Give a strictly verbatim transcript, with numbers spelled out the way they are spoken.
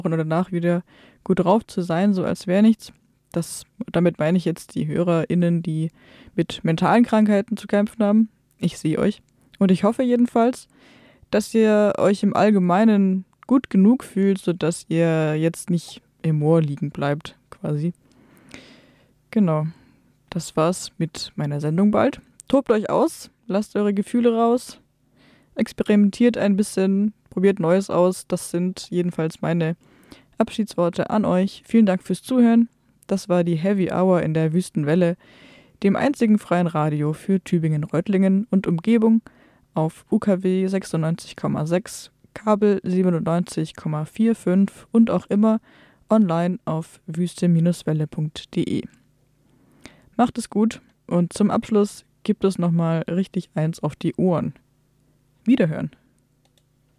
oder danach wieder gut drauf zu sein, so als wäre nichts. Das, damit meine ich jetzt die HörerInnen, die mit mentalen Krankheiten zu kämpfen haben. Ich sehe euch. Und ich hoffe jedenfalls, dass ihr euch im Allgemeinen gut genug fühlt, sodass ihr jetzt nicht im Moor liegen bleibt, quasi. Genau. Das war's mit meiner Sendung bald. Tobt euch aus, lasst eure Gefühle raus, experimentiert ein bisschen, probiert Neues aus. Das sind jedenfalls meine Abschiedsworte an euch. Vielen Dank fürs Zuhören. Das war die Heavy Hour in der Wüstenwelle, dem einzigen freien Radio für Tübingen-Reutlingen und Umgebung auf U K W sechsundneunzig Komma sechs, Kabel siebenundneunzig Komma fünfundvierzig und auch immer online auf wüste-welle punkt de. Macht es gut und zum Abschluss gibt es nochmal richtig eins auf die Ohren. Wiederhören.